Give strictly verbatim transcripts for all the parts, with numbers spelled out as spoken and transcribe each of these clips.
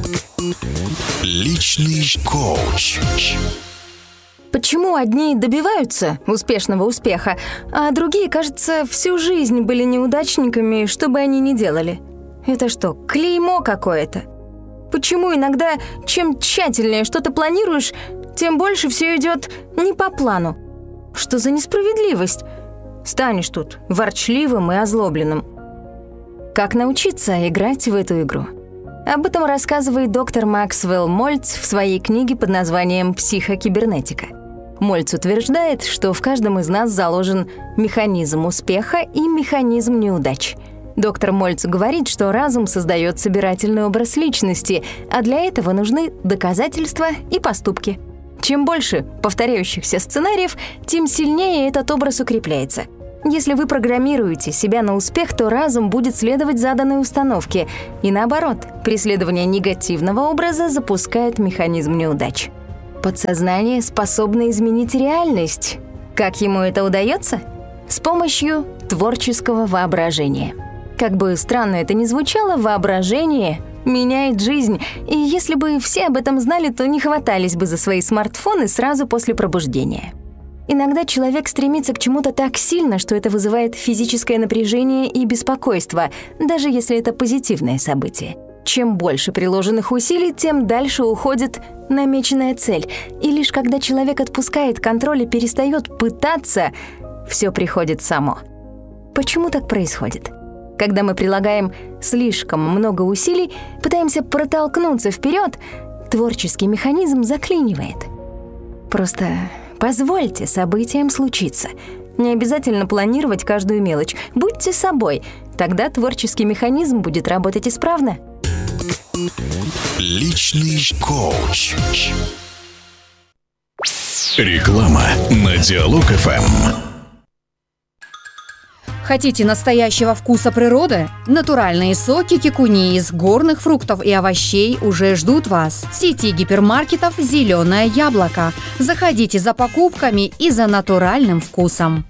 Личный коуч. Почему одни добиваются успешного успеха, а другие, кажется, всю жизнь были неудачниками, что бы они ни делали? Это что, клеймо какое-то? Почему иногда, чем тщательнее что-то планируешь, тем больше все идет не по плану? Что за несправедливость? Станешь тут ворчливым и озлобленным. Как научиться играть в эту игру? Об этом рассказывает доктор Максвелл Мольц в своей книге под названием «Психокибернетика». Мольц утверждает, что в каждом из нас заложен механизм успеха и механизм неудач. Доктор Мольц говорит, что разум создает собирательный образ личности, а для этого нужны доказательства и поступки. Чем больше повторяющихся сценариев, тем сильнее этот образ укрепляется. Если вы программируете себя на успех, то разум будет следовать заданной установке. И наоборот, преследование негативного образа запускает механизм неудач. Подсознание способно изменить реальность. Как ему это удается? С помощью творческого воображения. Как бы странно это ни звучало, воображение меняет жизнь. И если бы все об этом знали, то не хватались бы за свои смартфоны сразу после пробуждения. Иногда человек стремится к чему-то так сильно, что это вызывает физическое напряжение и беспокойство, даже если это позитивное событие. Чем больше приложенных усилий, тем дальше уходит намеченная цель. И лишь когда человек отпускает контроль и перестает пытаться, все приходит само. Почему так происходит? Когда мы прилагаем слишком много усилий, пытаемся протолкнуться вперед, творческий механизм заклинивает. Просто позвольте событиям случиться. Не обязательно планировать каждую мелочь. Будьте собой, тогда творческий механизм будет работать исправно. Личный коуч. Реклама на Диалог эф эм. Хотите настоящего вкуса природы? Натуральные соки кикуни из горных фруктов и овощей уже ждут вас. В сети гипермаркетов «Зеленое яблоко». Заходите за покупками и за натуральным вкусом.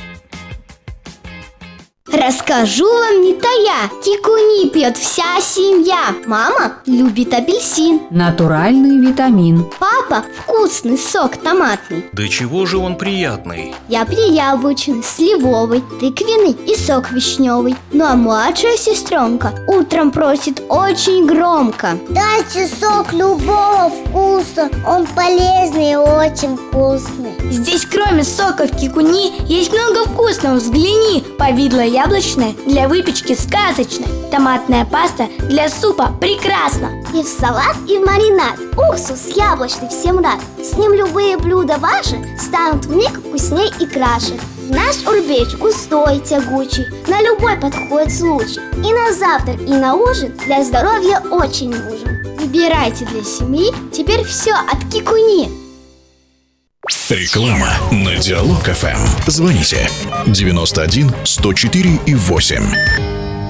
Расскажу вам не тая, кикуни пьет вся семья. Мама любит апельсин. Натуральный витамин. Папа вкусный сок томатный. Да чего же он приятный? Я прияблочный, сливовый, тыквенный и сок вишневый. Ну а младшая сестренка утром просит очень громко: дайте сок любого вкуса, он полезный и очень вкусный. Здесь кроме соков кикуни есть много вкусного. Взгляни, повидло яблочное для выпечки сказочное, томатная паста для супа прекрасно. И в салат, и в маринад. Уксус яблочный всем рад. С ним любые блюда ваши станут вмиг вкусней и краше. Наш урбеч густой, тягучий, на любой подходит случай. И на завтрак, и на ужин для здоровья очень нужен. Выбирайте для семьи теперь все от кикуни. Реклама на Диалог эф эм. Звоните девяносто один сто четыре и восемь.